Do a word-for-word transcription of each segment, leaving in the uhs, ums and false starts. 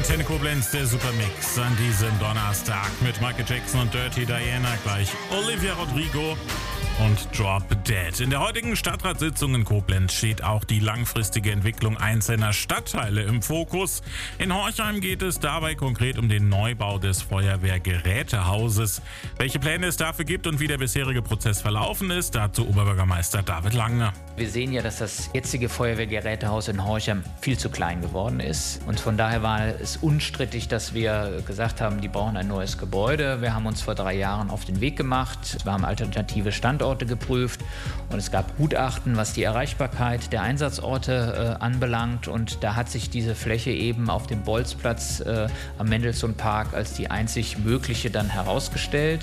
Antenne Koblenz, der Supermix an diesem Donnerstag mit Michael Jackson und Dirty Diana, gleich Olivia Rodrigo und Drop Dead. In der heutigen Stadtratssitzung in Koblenz steht auch die langfristige Entwicklung einzelner Stadtteile im Fokus. In Horchheim geht es dabei konkret um den Neubau des Feuerwehrgerätehauses. Welche Pläne es dafür gibt und wie der bisherige Prozess verlaufen ist, dazu Oberbürgermeister David Langner. Wir sehen ja, dass das jetzige Feuerwehrgerätehaus in Horchheim viel zu klein geworden ist. Und von daher war es unstrittig, dass wir gesagt haben, die brauchen ein neues Gebäude. Wir haben uns vor drei Jahren auf den Weg gemacht. Wir haben alternative Standorte geprüft und es gab Gutachten, was die Erreichbarkeit der Einsatzorte äh, anbelangt. Und da hat sich diese Fläche eben auf dem Bolzplatz äh, am Mendelssohn Park als die einzig mögliche dann herausgestellt.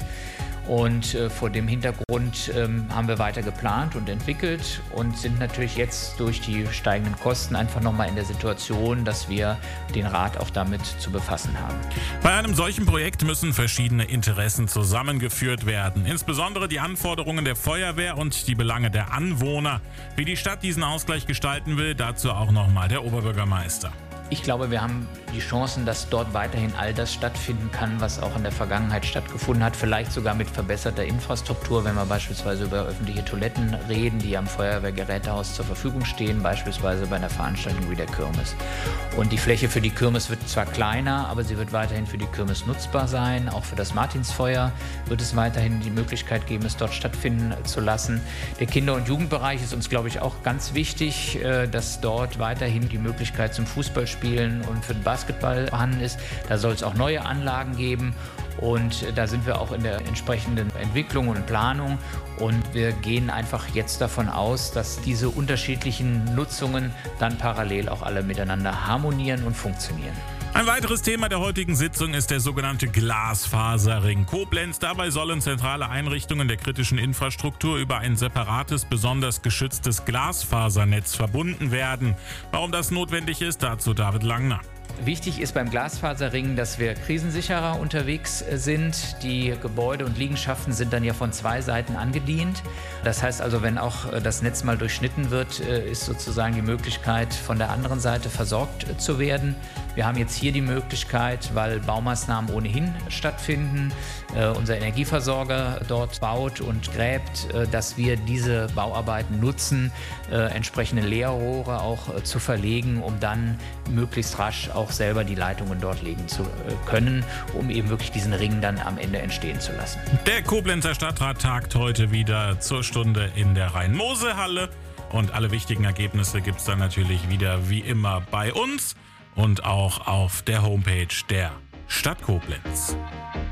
Und äh, vor dem Hintergrund ähm, haben wir weiter geplant und entwickelt und sind natürlich jetzt durch die steigenden Kosten einfach nochmal in der Situation, dass wir den Rat auch damit zu befassen haben. Bei einem solchen Projekt müssen verschiedene Interessen zusammengeführt werden. Insbesondere die Anforderungen der Feuerwehr und die Belange der Anwohner. Wie die Stadt diesen Ausgleich gestalten will, dazu auch nochmal der Oberbürgermeister. Ich glaube, wir haben die Chancen, dass dort weiterhin all das stattfinden kann, was auch in der Vergangenheit stattgefunden hat. Vielleicht sogar mit verbesserter Infrastruktur, wenn wir beispielsweise über öffentliche Toiletten reden, die am Feuerwehrgerätehaus zur Verfügung stehen, beispielsweise bei einer Veranstaltung wie der Kirmes. Und die Fläche für die Kirmes wird zwar kleiner, aber sie wird weiterhin für die Kirmes nutzbar sein. Auch für das Martinsfeuer wird es weiterhin die Möglichkeit geben, es dort stattfinden zu lassen. Der Kinder- und Jugendbereich ist uns, glaube ich, auch ganz wichtig, dass dort weiterhin die Möglichkeit zum Fußballspielen und für den Basketball vorhanden ist. Da soll es auch neue Anlagen geben und da sind wir auch in der entsprechenden Entwicklung und Planung und wir gehen einfach jetzt davon aus, dass diese unterschiedlichen Nutzungen dann parallel auch alle miteinander harmonieren und funktionieren. Ein weiteres Thema der heutigen Sitzung ist der sogenannte Glasfaserring Koblenz. Dabei sollen zentrale Einrichtungen der kritischen Infrastruktur über ein separates, besonders geschütztes Glasfasernetz verbunden werden. Warum das notwendig ist, dazu David Langner. Wichtig ist beim Glasfaserring, dass wir krisensicherer unterwegs sind. Die Gebäude und Liegenschaften sind dann ja von zwei Seiten angedient. Das heißt also, wenn auch das Netz mal durchschnitten wird, ist sozusagen die Möglichkeit, von der anderen Seite versorgt zu werden. Wir haben jetzt hier die Möglichkeit, weil Baumaßnahmen ohnehin stattfinden, äh, unser Energieversorger dort baut und gräbt, äh, dass wir diese Bauarbeiten nutzen, äh, entsprechende Leerrohre auch äh, zu verlegen, um dann möglichst rasch auch selber die Leitungen dort legen zu äh, können, um eben wirklich diesen Ring dann am Ende entstehen zu lassen. Der Koblenzer Stadtrat tagt heute wieder zur Stunde in der Rhein-Mosel-Halle und alle wichtigen Ergebnisse gibt es dann natürlich wieder wie immer bei uns und auch auf der Homepage der Stadt Koblenz.